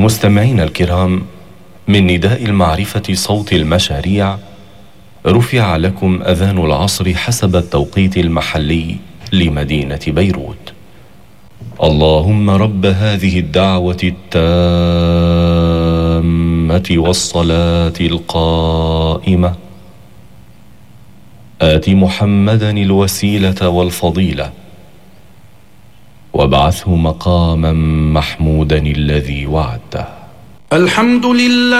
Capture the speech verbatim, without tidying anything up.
مستمعين الكرام، من نداء المعرفة صوت المشاريع رفع لكم أذان العصر حسب التوقيت المحلي لمدينة بيروت. اللهم رب هذه الدعوة التامة والصلاة القائمة آت محمدا الوسيلة والفضيلة وابعثه مقاما محمودا الذي وعدته. الحمد لله.